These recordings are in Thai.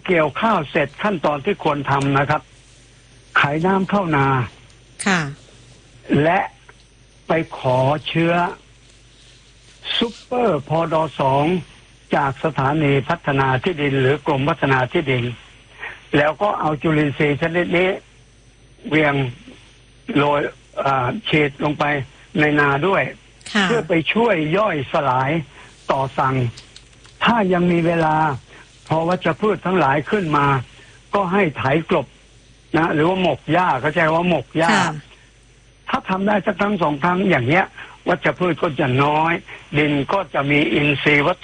เกี่ยวข้าวเสร็จขั้นตอนที่ควรทำนะครับขายน้ำเข้านาค่ะและไปขอเชื้อซุปเปอร์พด2จากสถานีพัฒนาที่ดินหรือกรมพัฒนาที่ดินแล้วก็เอาจุลินทรีย์ชนิดนี้เวียงโรยฉีดลงไปในนาด้วยเพื่อไปช่วยย่อยสลายต่อสั่งถ้ายังมีเวลาพอวัชพืชทั้งหลายขึ้นมาก็ให้ไถกลบนะหรือว่าหมกหญ้าเข้าใจว่าหมกหญ้าถ้าทำได้สักครั้งสองครั้งอย่างเงี้ยวัชพืชก็จะน้อยดินก็จะมีอินทรีย์วัตถุ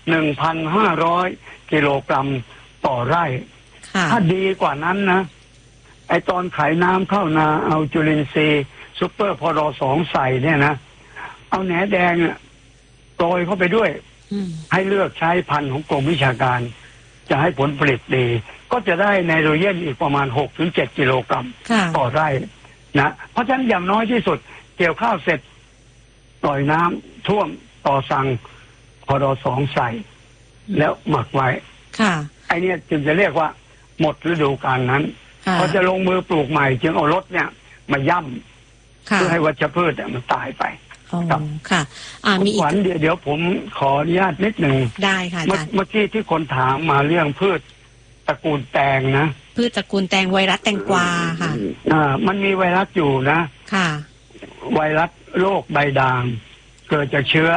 1,500 กิโลกรัมต่อไร่ถ้าดีกว่านั้นนะไอตอนขายน้ำเข้านาเอาจุลินทรีย์ซุปเปอร์พด2ใส่เนี่ยนะเอาแหนแดงโรยเข้าไปด้วยให้เลือกใช้พันธุ์ของกรมวิชาการจะให้ผลผลิตดีก็จะได้ไนโตรเจนอีกประมาณ 6-7 กิโลกรัมต่อไร่นะเพราะฉะนั้นอย่างน้อยที่สุดเกี่ยวข้าวเสร็จปล่อยน้ำท่วมต่อสั่งพด2ใส่แล้วหมักไว้ไอเนี้ยจึงจะเรียกว่าหมดฤดูกาลนั้นพอจะลงมือปลูกใหม่จึงเอารถเนี่ยมาย่ำเพื่อให้วัชพืชมันตายไปครับค่ะมีอีกเดี๋ยวผมขออนุญาตนิดหนึ่งได้ค่ะเมื่อกี้ที่คนถามมาเรื่องพืชตระกูลแตงนะพืชตระกูลแตงไวรัสแตงกวาค่ะมันมีไวรัสอยู่นะค่ะไวรัสโรคใบด่างเกิดจากเชื้อ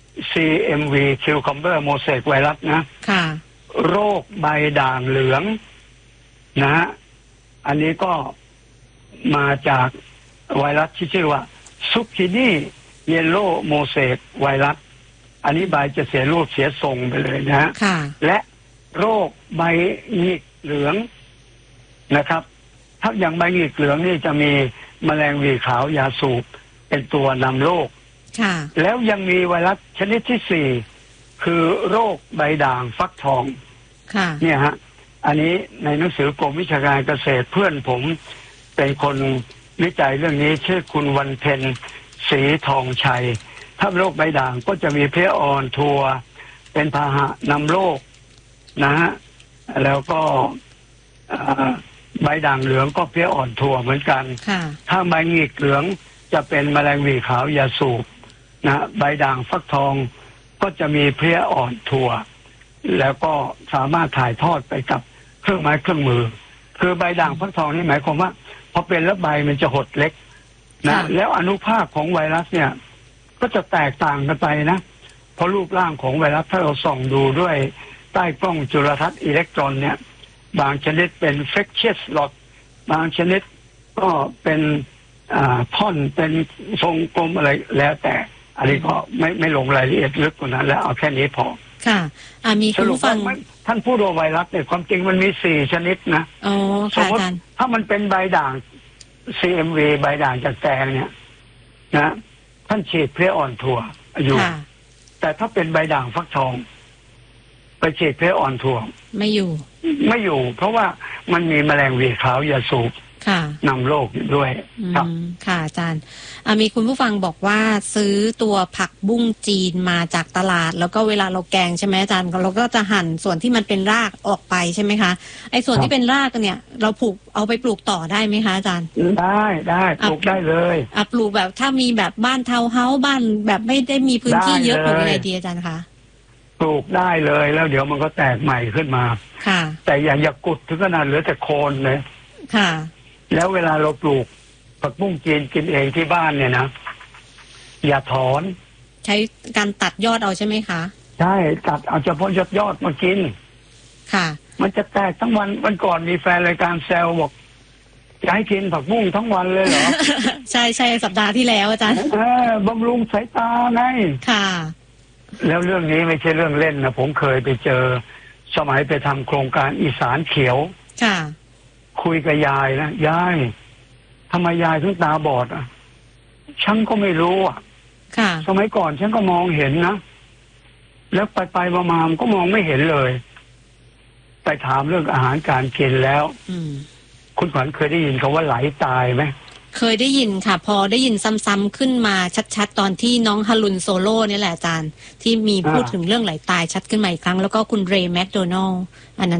CMV Cucumber Mosaic ไวรัสนะค่ะโรคใบด่างเหลืองนะฮะอันนี้ก็มาจากไวรัสที่ชื่อว่าซุกินี่เยลโล่โมเสกไวรัสอันนี้ใบจะเสียรูปเสียทรงไปเลยนะฮะและโรคใบหงิกเหลืองนะครับถ้าอย่างใบหงิกเหลืองนี่จะมีแมลงหวีขาวยาสูบเป็นตัวนำโรคแล้วยังมีไวรัสชนิดที่4คือโรคใบด่างฟักทองเนี่ยฮะอันนี้ในหนังสือกรมวิชาการเกษตรเพื่อนผมเป็นคนวิจัยเรื่องนี้ชื่อคุณวันเพ็ญศรีทองชัยถ้าโรคใบด่างก็จะมีเพลี้ยอ่อนทัวเป็นพาหะนำโรคนะฮะแล้วก็ใบด่างเหลืองก็เพลี้ยอ่อนทัวเหมือนกันถ้าใบหงิกเหลืองจะเป็นแมลงหวีขาวยาสูบนะใบด่างฟักทองก็จะมีเพลี้ยอ่อนทัวแล้วก็สามารถถ่ายทอดไปกับเครื่องไม้เครื่องมือคือใบด่างฟักทองนี่หมายความว่าพอเป็นแล้วใบมันจะหดเล็กนะแล้วอนุภาคของไวรัสเนี่ยก็จะแตกต่างกันไปนะเพราะรูปร่างของไวรัสถ้าเราส่องดูด้วยใต้กล้องจุลทรรศน์อิเล็กตรอนเนี่ยบางชนิดเป็นเฟกเชสล็อตบางชนิดก็เป็นท่อนเป็นทรงกลมอะไรแล้วแต่อันนี้ก็ไม่ลงรายละเอียดลึกกว่านั้นแล้วเอาแค่นี้พอค่ะมีคุณผู้ฟังท่านพูดว่าไวรัสเนี่ยความจริงมันมี4ชนิดนะสมมติถ้ามันเป็นใบด่าง CMV ใบด่างจากแตงเนี่ยนะท่านฉีดเพลี้ยอ่อนถั่วอยู่แต่ถ้าเป็นใบด่างฟักทองไปฉีดเพลี้ยอ่อนถั่วไม่อยู่เพราะว่ามันมีแมลงหวีขาวยาสูบนำโรคด้วยครับค่ะอาจารย์มีคุณผู้ฟังบอกว่าซื้อตัวผักบุ้งจีนมาจากตลาดแล้วก็เวลาเราแกงใช่ไหมอาจารย์เราก็จะหั่นส่วนที่มันเป็นรากออกไปใช่ไหมคะไอ้ส่วนที่เป็นรากเนี่ยเราเอาไปปลูกต่อได้ไหมคะอาจารย์ได้ปลูกได้เลยปลูกแบบถ้ามีแบบบ้านทาวน์เฮาส์บ้านแบบไม่ได้มีพื้นที่เยอะปลูกอะไรดีอาจารย์คะปลูกได้เลยแล้วเดี๋ยวมันก็แตกใหม่ขึ้นมาค่ะแต่อย่ากุดถึงขนาดเหลือแต่โคนเลยค่ะแล้วเวลาเราปลูกผักบุ้งจีนกินเองที่บ้านเนี่ยนะอย่าถอนใช้การตัดยอดเอาใช่ไหมคะใช่ตัดเอาเฉพาะยอดมากินค่ะมันจะแตกทั้งวันก่อนมีแฟนรายการแซวบอกจะให้กินผักบุ้งทั้งวันเลยเหรอใช่สัปดาห์ที่แล้วอาจารย์บำรุงสายตาไงค่ะแล้วเรื่องนี้ไม่ใช่เรื่องเล่นนะผมเคยไปเจอสมัยไปทำโครงการอีสานเขียวค่ะคุยกับยายนะยายทำไมยายถึงตาบอดอ่ะฉันก็ไม่รู้อ่ะค่ะสมัยก่อนฉันก็มองเห็นนะแล้วไปมาก็มองไม่เห็นเลยไปถามเรื่องอาหารการกินแล้วคุณขวัญเคยได้ยินคำว่าไหลตายไหมเคยได้ยินค่ะพอได้ยินซ้ำๆขึ้นมาชัดๆตอนที่น้องฮารุนโซโล่นี่แหละอาจารย์ที่มีพูดถึงเรื่องไหลตายชัดขึ้นมาอีกครั้งแล้วก็คุณเรย์แมคโดนัลด์อันนั้น